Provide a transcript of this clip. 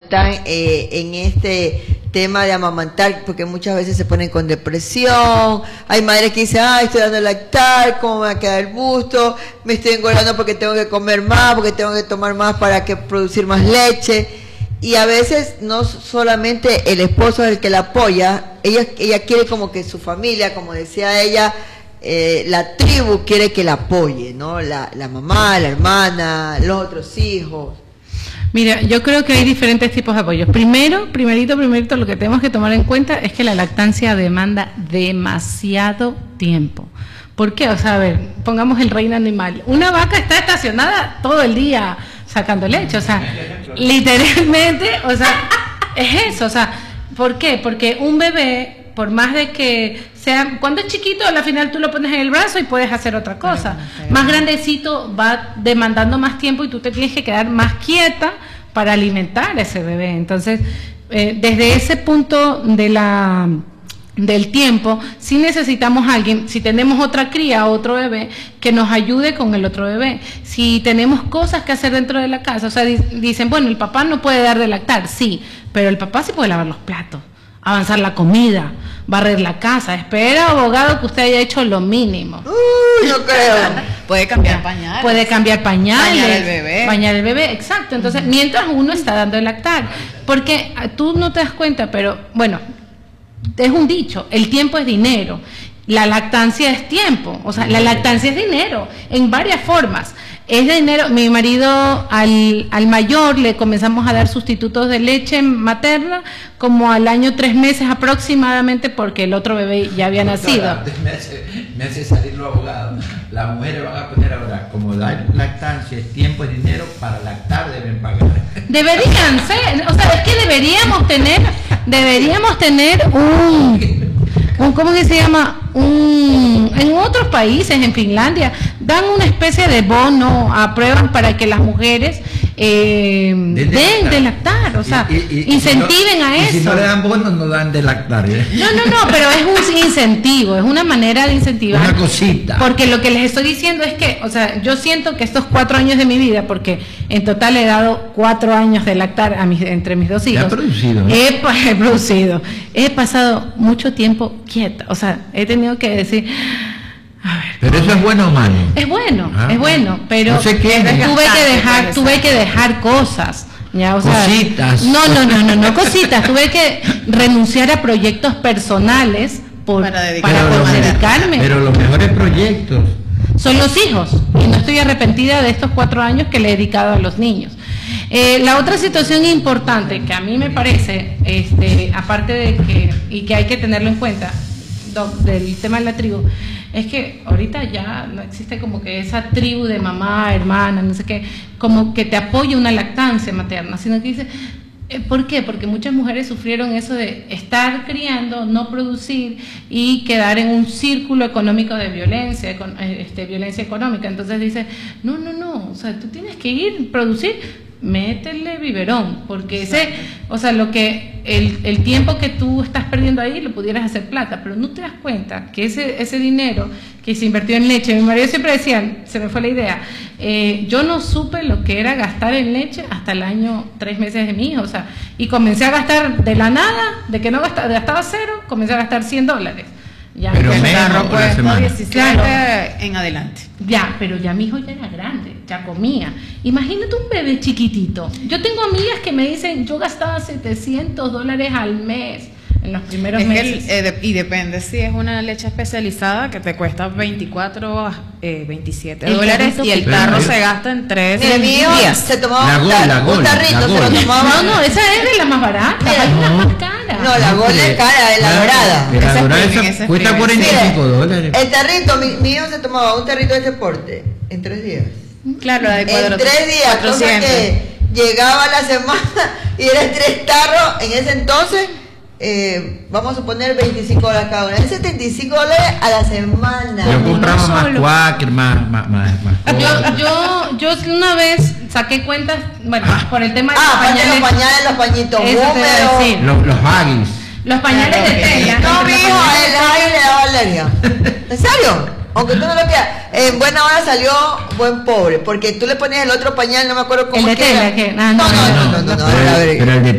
están en este tema de amamantar, porque muchas veces se ponen con depresión. Hay madres que dicen, estoy dando a lactar, ¿cómo me va a quedar el busto? Me estoy engordando porque tengo que comer más, porque tengo que tomar más para que producir más leche. Y a veces no solamente el esposo es el que la apoya, ella quiere como que su familia, como decía ella, la tribu quiere que la apoye, ¿no? La mamá, la hermana, los otros hijos. Mira, yo creo que hay diferentes tipos de apoyos. Primerito, lo que tenemos que tomar en cuenta es que la lactancia demanda demasiado tiempo. ¿Por qué? O sea, a ver, pongamos el reino animal. Una vaca está estacionada todo el día sacando leche, o sea, literalmente, o sea, es eso, o sea, ¿por qué? Porque un bebé, por más de que sea, cuando es chiquito, al final tú lo pones en el brazo y puedes hacer otra cosa. Más grandecito va demandando más tiempo y tú te tienes que quedar más quieta para alimentar a ese bebé. Entonces, desde ese punto del tiempo, sí necesitamos a alguien, si tenemos otra cría, otro bebé, que nos ayude con el otro bebé. Si tenemos cosas que hacer dentro de la casa, o sea, dicen, bueno, el papá no puede dar de lactar, sí, pero el papá sí puede lavar los platos, avanzar la comida, barrer la casa. Espera, abogado, que usted haya hecho lo mínimo. No creo. Puede cambiar pañales. Puede cambiar pañales. Bañar al bebé. Bañar al bebé, exacto. Entonces, mientras uno está dando de lactar, porque tú no te das cuenta, pero bueno, es un dicho, el tiempo es dinero, la lactancia es tiempo, o sea, la lactancia es dinero, en varias formas. Es dinero. Mi marido al mayor le comenzamos a dar sustitutos de leche materna como al año 3 meses aproximadamente, porque el otro bebé ya había nacido. Me hace salir los abogados. Las mujeres van a poner ahora, como dar lactancia es tiempo y dinero, para lactar deben pagar. Deberían ser, o sea, es que deberíamos tener un ¿cómo que se llama? En otros países, en Finlandia, dan una especie de bono, aprueban para que las mujeres den de lactar, o sea, incentiven a eso. Y si no le dan bono, no dan de lactar, ¿eh? No, pero es un incentivo, es una manera de incentivar. Una cosita. Porque lo que les estoy diciendo es que, o sea, yo siento que estos 4 años de mi vida, porque en total he dado 4 años de lactar entre mis 2 hijos. ¿He producido? He producido. He pasado mucho tiempo quieta, o sea, he tenido que decir, a ver. Pero eso es bueno o malo. Es bueno, pero no sé qué, tuve que dejar cosas. Ya, o sea, cositas. No cositas. Tuve que renunciar a proyectos personales para dedicarme. Pero los mejores proyectos son los hijos, y no estoy arrepentida de estos 4 años que le he dedicado a los niños. La otra situación importante que a mí me parece, aparte de que hay que tenerlo en cuenta, del tema de la tribu, es que ahorita ya no existe como que esa tribu de mamá, hermana, no sé qué, como que te apoya una lactancia materna, sino que dice, ¿por qué? Porque muchas mujeres sufrieron eso de estar criando, no producir y quedar en un círculo económico de violencia, violencia económica. Entonces dice, no, o sea, tú tienes que ir, producir, métele biberón, porque el tiempo que tú estás perdiendo ahí lo pudieras hacer plata, pero no te das cuenta que ese dinero que se invirtió en leche, mi marido siempre decía, se me fue la idea, yo no supe lo que era gastar en leche hasta el año 3 meses de mi hijo, o sea, y comencé a gastar de la nada, de que no gastaba 0, comencé a gastar $100. Ya, pero menos por la semana. 17 claro, en adelante. Ya, pero ya mi hijo ya era grande, ya comía. Imagínate un bebé chiquitito. Yo tengo amigas que me dicen, yo gastaba $700 al mes en los primeros meses. Y depende si es una leche especializada que te cuesta 24 a 27 dólares y el tarro se gasta en 3 días. Se tomaba un tarrito, se lo tomaba. No, esa es de la más barata, hay una más cara. No, la gola es cara, de la dorada. La dorada esa cuesta $45. El tarrito, mi hijo se tomaba un tarrito de ese porte en 3 días. Claro, la de en 3 días, 400. Cosa que llegaba la semana y eran 3 tarros en ese entonces. Vamos a suponer $25 cada uno, es $75 a la semana. Yo compraba más Quaker, más yo una vez saqué cuentas, bueno, por el tema de los pañales, los pañitos húmedos, los Huggies, los pañales de tela. No, mi hijo, el Huggies le daba alergia. ¿En serio? Aunque tú no lo creas, en buena hora salió buen pobre, porque tú le ponías el otro pañal, no me acuerdo cómo el de tela, que no, a ver. Pero el de